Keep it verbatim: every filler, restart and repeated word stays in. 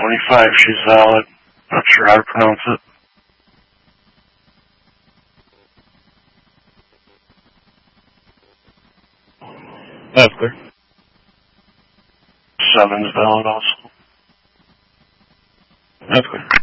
twenty-five, she's valid. Not sure how to pronounce it. That's clear. Seven's valid also. That's clear.